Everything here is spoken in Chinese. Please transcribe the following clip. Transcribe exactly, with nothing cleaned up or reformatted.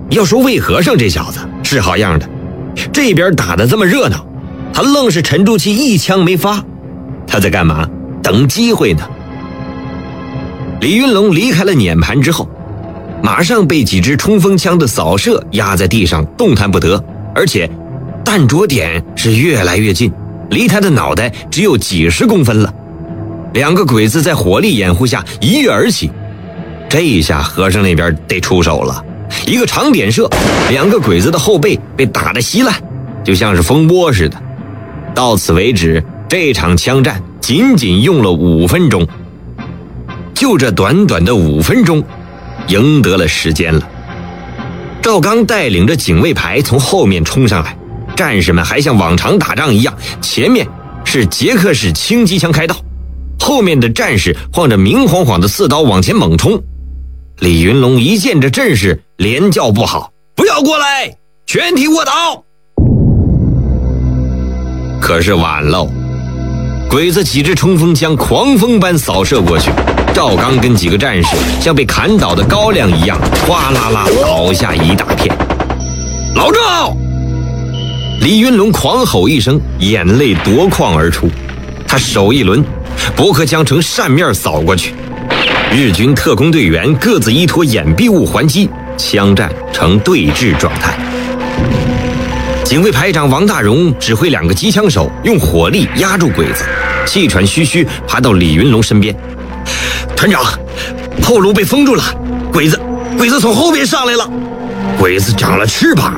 要说魏和尚这小子是好样的，这边打得这么热闹，他愣是沉住气一枪没发。他在干嘛？等机会呢。李云龙离开了碾盘之后，马上被几支冲锋枪的扫射压在地上动弹不得，而且弹着点是越来越近，离他的脑袋只有几十公分了。两个鬼子在火力掩护下一跃而起，这一下和尚那边得出手了，一个长点射，两个鬼子的后背被打得稀烂，就像是蜂窝似的。到此为止，这场枪战仅仅用了五分钟。就这短短的五分钟，赢得了时间了。赵刚带领着警卫排从后面冲上来，战士们还像往常打仗一样，前面是捷克式轻机枪开道，后面的战士晃着明晃晃的四刀往前猛冲。李云龙一见这阵势，连叫不好，不要过来，全体卧倒。可是晚喽，鬼子几支冲锋枪狂风般扫射过去，赵刚跟几个战士像被砍倒的高粱一样，哗啦啦倒下一大片。老赵！李云龙狂吼一声，眼泪夺眶而出。他手一抡，驳壳枪呈扇面扫过去，日军特工队员各自依托掩蔽物还击，枪战呈对峙状态。警卫排长王大荣指挥两个机枪手用火力压住鬼子，气喘吁吁爬到李云龙身边。团长，后路被封住了，鬼子鬼子从后边上来了。鬼子长了翅膀，